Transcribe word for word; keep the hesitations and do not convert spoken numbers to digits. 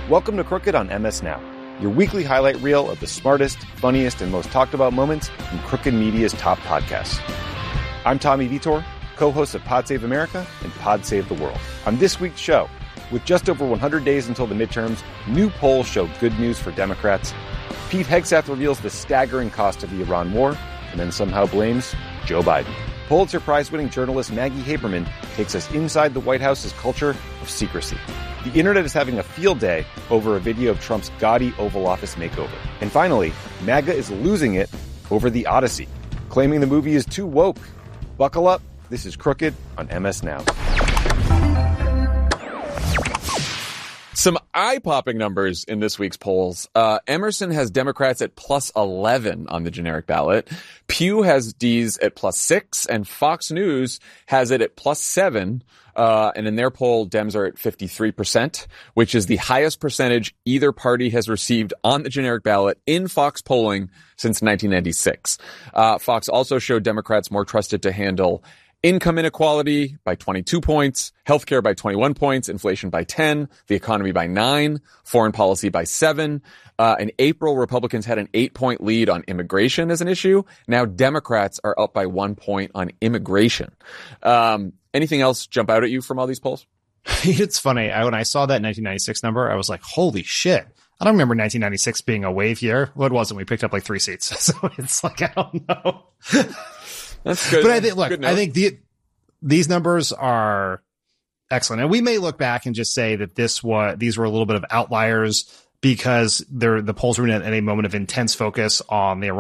Welcome to Crooked on M S Now, your weekly highlight reel of the smartest, funniest, and most talked about moments from Crooked Media's top podcasts. I'm Tommy Vitor, co-host of Pod Save America and Pod Save the World. On this week's show, with just over one hundred days until the midterms, new polls show good news for Democrats. Pete Hegseth reveals the staggering cost of the Iran war, and then somehow blames Joe Biden. Pulitzer Prize-winning journalist Maggie Haberman takes us inside the White House's culture of secrecy. The internet is having a field day over a video of Trump's gaudy Oval Office makeover. And finally, MAGA is losing it over The Odyssey, claiming the movie is too woke. Buckle up. This is Crooked on M S Now. Some eye-popping numbers in this week's polls. Uh, Emerson has Democrats at plus eleven on the generic ballot. Pew has D's at plus six, and Fox News has it at plus seven. Uh, and in their poll, Dems are at fifty-three percent, which is the highest percentage either party has received on the generic ballot in Fox polling since nineteen ninety-six. Uh, Fox also showed Democrats more trusted to handle income inequality by twenty-two points, healthcare by twenty-one points, inflation by ten, the economy by nine, foreign policy by seven. Uh, in April, Republicans had an eight-point lead on immigration as an issue. Now Democrats are up by one point on immigration. Um, anything else jump out at you from all these polls? It's funny. I, when I saw that nineteen ninety-six number, I was like, holy shit. I don't remember nineteen ninety-six being a wave year. What was it? We picked up like three seats. So it's like, I don't know. That's good. But I think, look, I think the, these numbers are excellent. And we may look back and just say that this was, these were a little bit of outliers because they're, the polls were in a moment of intense focus on the